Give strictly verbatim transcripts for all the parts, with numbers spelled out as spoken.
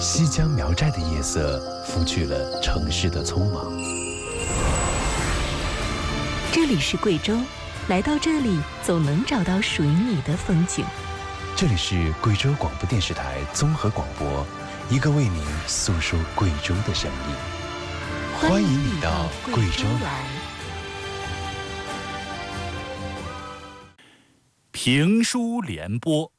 西江苗寨的夜色拂去了城市的匆忙。 这里是贵州，来到这里总能找到属于你的风景。 这里是贵州广播电视台综合广播，一个为您诉说贵州的声音。欢迎你到贵州来。 评书联播。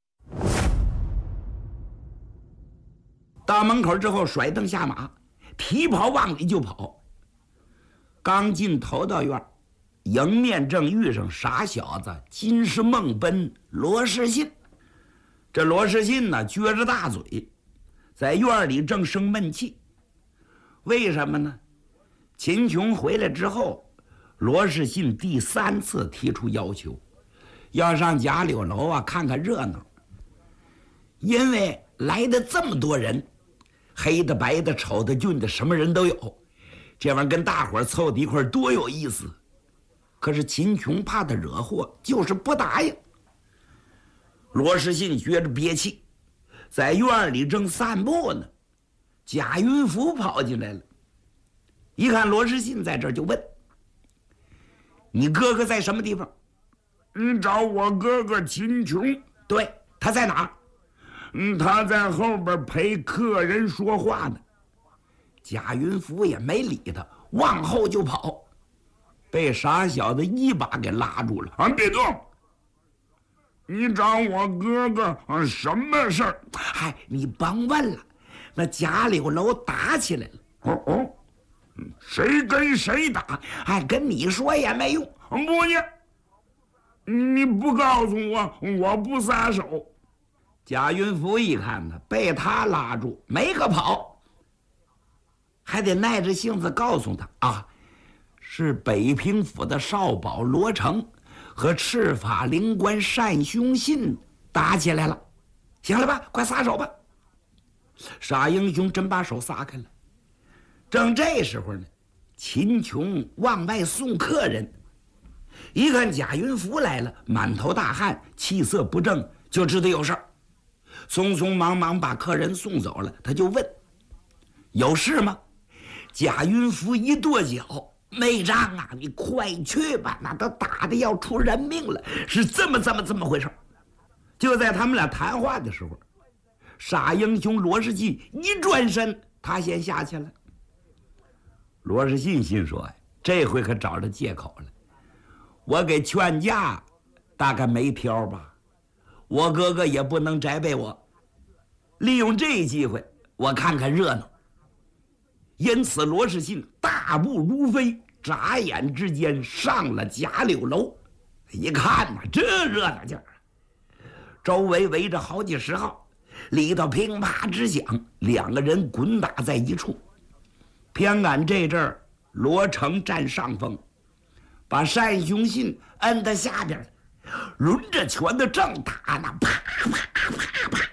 到门口之后，甩蹬下马，提跑往里就跑。刚进头道院，迎面正遇上傻小子金世梦奔罗世信。这罗世信呢，撅着大嘴，在院里正生闷气。为什么呢？秦琼回来之后，罗世信第三次提出要求，要上贾柳楼啊看看热闹。因为来的这么多人，黑的白的丑的俊的什么人都有，这玩意儿跟大伙儿凑在一块儿多有意思。可是秦琼怕他惹祸，就是不答应。罗世信觉着憋气，在院里正散步呢，贾云福跑进来了，一看罗世信在这儿，就问：你哥哥在什么地方？ 你找我哥哥秦琼。 对，他在哪儿？ 嗯，他在后边陪客人说话呢。 贾云福也没理他，往后就跑，被傻小子一把给拉住了。 啊，别动！你找我哥哥啊，什么事儿？ 嗨，你甭问了，那贾柳楼打起来了。 哦哦，谁跟谁打？ 哎，跟你说也没用。 不呢，你不告诉我，我不撒手。 贾云福一看呢，被他拉住，没个跑，还得耐着性子告诉他啊，是北平府的少保罗成和赤法灵官单雄信打起来了。行了吧，快撒手吧。傻英雄真把手撒开了。正这时候呢，秦琼往外送客人，一看贾云福来了，满头大汗，气色不正，就知道有事儿，匆匆忙忙把客人送走了。他就问：有事吗？贾云福一跺脚：内张啊，你快去吧，那都打的要出人命了，是这么这么这么回事。就在他们俩谈话的时候，傻英雄罗世信一转身，他先下去了。罗世信心说：这回可找着借口了，我给劝架大概没挑吧，我哥哥也不能责备我，利用这机会我看看热闹。因此罗世信大步如飞，眨眼之间上了贾柳楼。一看呐，这热闹劲儿，周围围着好几十号，里头乒啪直响，两个人滚打在一处。偏赶这阵儿，罗成占上风，把单雄信摁在下边，抡着拳头正打呢，啪啪啪啪。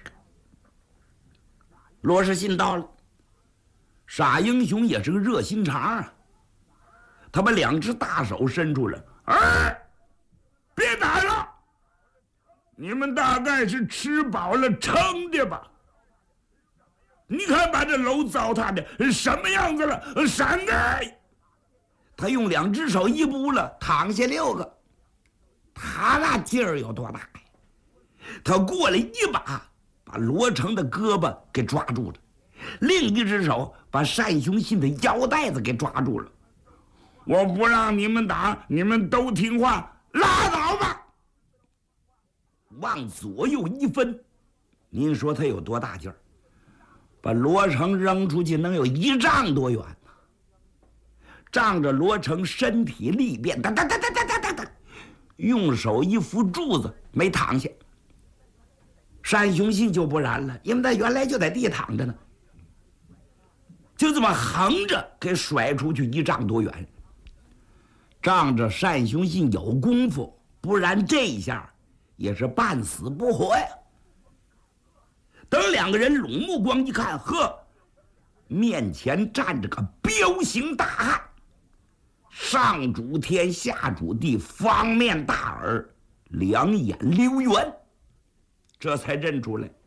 罗世信到了，傻英雄也是个热心肠啊，他把两只大手伸出来， 哎，别打了，你们大概是吃饱了撑的吧？你看把这楼糟蹋的什么样子了，闪开！ 他用两只手一拨了，躺下六个。他那劲儿有多大呀？他过来一把把罗成的胳膊给抓住了，另一只手把单雄信的腰带子给抓住了。 我不让你们打，你们都听话，拉倒吧！ 往左右一分，您说他有多大劲儿？把罗成扔出去能有一丈多远呢。仗着罗成身体力变，哒哒哒哒哒哒哒哒，用手一扶柱子，没躺下。单雄信就不然了，因为他原来就在地躺着呢，就这么横着给甩出去一丈多远。仗着单雄信有功夫，不然这一下也是半死不活呀。等两个人拢目光一看，呵，面前站着个彪形大汉，上主天下主地，方面大耳，两眼溜圆，这才认出来